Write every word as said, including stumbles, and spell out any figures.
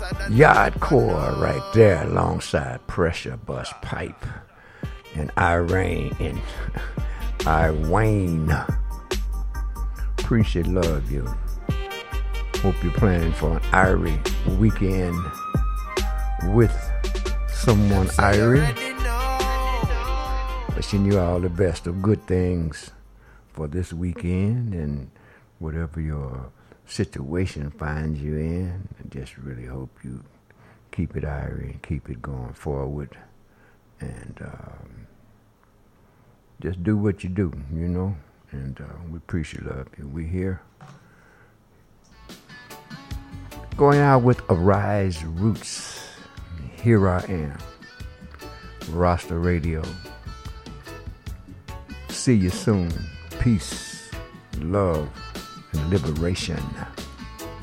Yardcore right there alongside Pressure Bus Pipe and Irene and I Wayne. Appreciate love you. Hope you're planning for an Irie weekend with someone Irie. Wishing you all the best of good things for this weekend and whatever your situation finds you in. I just really hope you keep it Irie and keep it going forward. And um, just do what you do, you know. And uh, we appreciate love you. We here. Going out with Arise Roots. Here I am. Rasta Radio. See you soon. Peace, love, and liberation.